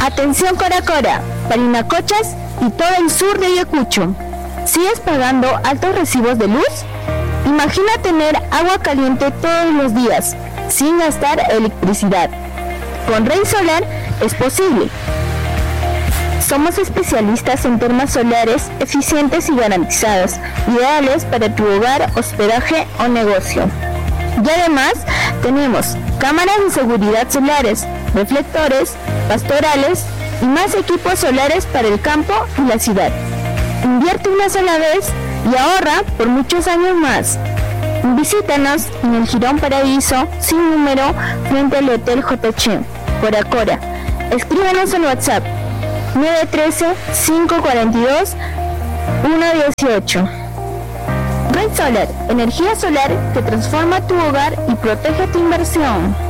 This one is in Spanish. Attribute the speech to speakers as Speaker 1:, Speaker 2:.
Speaker 1: Atención Coracora, Parinacochas y todo el sur de Ayacucho. ¿Sigues pagando altos recibos de luz? Imagina tener agua caliente todos los días, sin gastar electricidad. Con Rey Solar es posible. Somos especialistas en termas solares eficientes y garantizadas, ideales para tu hogar, hospedaje o negocio. Y además tenemos cámaras de seguridad solares, reflectores, pastorales y más equipos solares para el campo y la ciudad. Invierte una sola vez y ahorra por muchos años más. Visítanos en el Jirón Paraíso, sin número, frente al Hotel JC, Coracora. Escríbanos al WhatsApp 913-542-118. Red Solar, energía solar que transforma tu hogar y protege tu inversión.